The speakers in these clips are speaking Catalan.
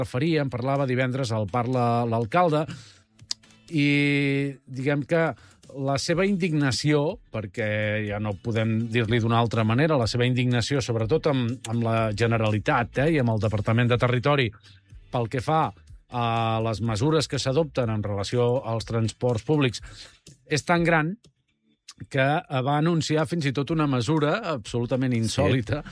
referia, en parlava divendres al Parla l'alcalde, i diguem que la seva indignació, perquè ja no podem dir-li d'una altra manera, la seva indignació, sobretot amb la Generalitat i amb el Departament de Territori, pel que fa a les mesures que s'adopten en relació als transports públics, és tan gran que va anunciar fins i tot una mesura absolutament insòlita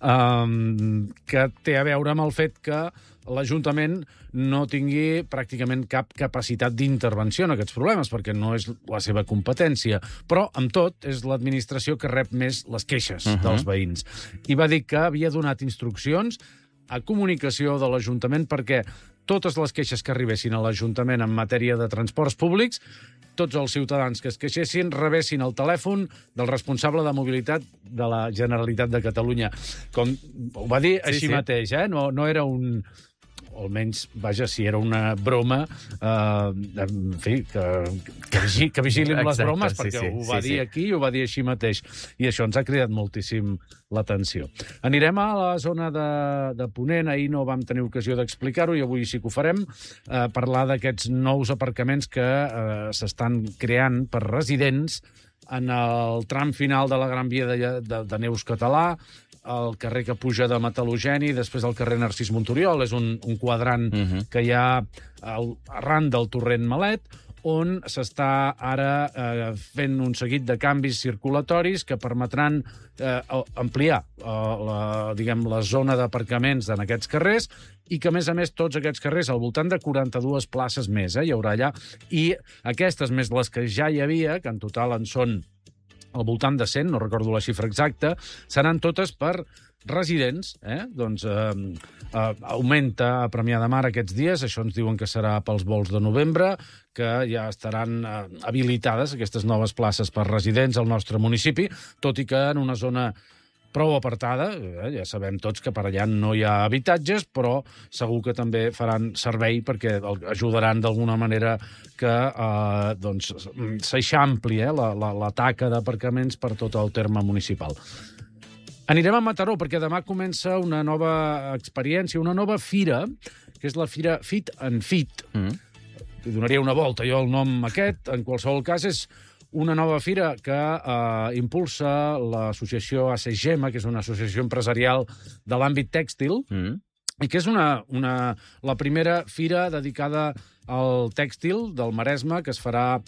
que té a veure amb el fet que l'Ajuntament no tingui pràcticament cap capacitat d'intervenció en aquests problemes, perquè no és la seva competència. Però, amb tot, és l'administració que rep més les queixes dels veïns. I va dir que havia donat instruccions a comunicació de l'Ajuntament perquè totes les queixes que arribessin a l'Ajuntament en matèria de transports públics, tots els ciutadans que es queixessin rebessin el telèfon del responsable de mobilitat de la Generalitat de Catalunya. Com ho va dir així mateix, no era un... o almenys, vaja, si era una broma, en fi, que vigilin les bromes, perquè ho va dir aquí i ho va dir així mateix. I això ens ha cridat moltíssim l'atenció. Anirem a la zona de Ponent. Ahir no vam tenir ocasió d'explicar-ho i avui sí que ho farem. Parlar d'aquests nous aparcaments que s'estan creant per residents en el tram final de la Gran Via de Neus Català, el carrer que puja de Matalogeni, després el carrer Narcís Monturiol, és un quadrant que hi ha arran del torrent Malet, on s'està ara fent un seguit de canvis circulatoris que permetran ampliar la zona d'aparcaments en aquests carrers i que, a més, tots aquests carrers, al voltant de 42 places més, hi haurà allà, i aquestes, més les que ja hi havia, que en total en són al voltant de 100, no recordo la xifra exacta, seran totes per residents. Doncs augmenta a Premià de Mar aquests dies, això ens diuen que serà pels vols de novembre, que ja estaran habilitades aquestes noves places per residents al nostre municipi, tot i que en una zona prou apartada, ja sabem tots que per allà no hi ha habitatges, però segur que també faran servei perquè ajudaran d'alguna manera que s'eixampli la taca d'aparcaments per tot el terme municipal. Anirem a Mataró, perquè demà comença una nova experiència, una nova fira, que és la fira Fit and Fit. Li donaria una volta jo el nom aquest, en qualsevol cas és una nova fira que impulsa l'associació ACGEMA, que és una associació empresarial de l'àmbit tèxtil, i que és la primera fira dedicada al tèxtil del Maresme, que es farà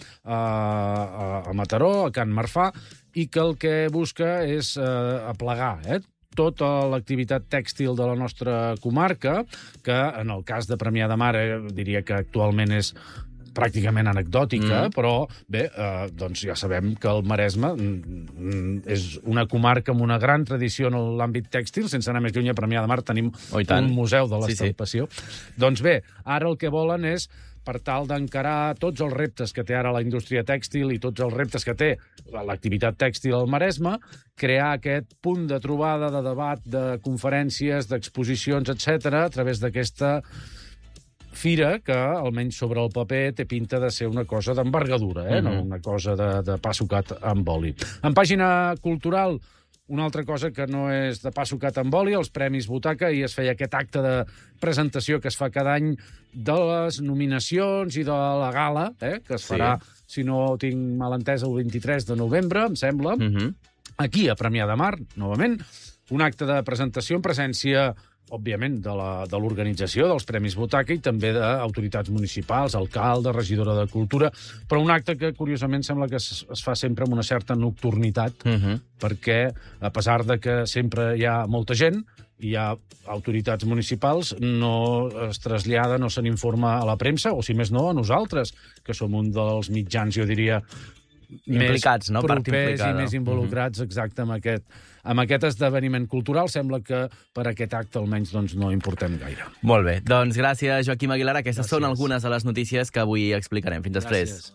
a Mataró, a Can Marfà, i que el que busca és aplegar tota l'activitat tèxtil de la nostra comarca, que en el cas de Premià de Mar diria que actualment és pràcticament anecdòtica, però bé, doncs ja sabem que el Maresme és una comarca amb una gran tradició en l'àmbit tèxtil. Sense anar més lluny, a Premià de Mar tenim un museu de l'estampació. Doncs bé, ara el que volen és, per tal d'encarar tots els reptes que té ara la indústria tèxtil i tots els reptes que té l'activitat tèxtil al Maresme, crear aquest punt de trobada, de debat, de conferències, d'exposicions, etc., a través d'aquesta fira que, almenys sobre el paper, té pinta de ser una cosa d'envergadura, no una cosa de pa sucat amb oli. En pàgina cultural, una altra cosa que no és de pa sucat amb oli, els Premis Butaca, i es feia aquest acte de presentació que es fa cada any de les nominacions i de la gala, que es farà, si no tinc mal entès, el 23 de novembre, em sembla, aquí a Premià de Mar, novament, un acte de presentació en presència, òbviament, de l'organització dels Premis Butaca i també d'autoritats municipals, alcalde, regidora de Cultura, però un acte que, curiosament, sembla que es fa sempre amb una certa nocturnitat, perquè, a pesar de que sempre hi ha molta gent, hi ha autoritats municipals, no es trasllada, no se n'informa a la premsa, o si més no, a nosaltres, que som un dels mitjans, jo diria, implicats, no? Més propers i més involucrats, exacte, amb aquest esdeveniment cultural. Sembla que per aquest acte almenys no importem gaire. Molt bé, doncs gràcies, Joaquim Aguilar. Aquestes són algunes de les notícies que avui explicarem. Fins després.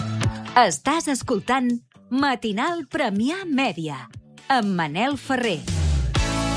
Estàs escoltant Matinal Premià Mèdia amb Manel Ferrer.